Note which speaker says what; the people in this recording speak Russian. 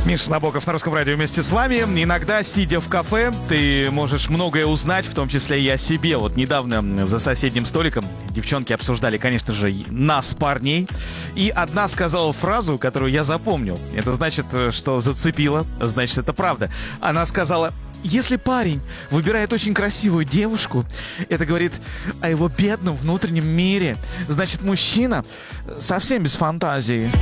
Speaker 1: Миша Набоков на Русском радио вместе с вами. Иногда, сидя в кафе, ты можешь многое узнать, в том числе и о себе. Вот недавно за соседним столиком девчонки обсуждали, конечно же, нас, парней. И одна сказала фразу, которую я запомнил. Это значит, что зацепило, значит, это правда. Она сказала: если парень выбирает очень красивую девушку, это говорит о его бедном внутреннем мире. Значит, мужчина совсем без фантазии.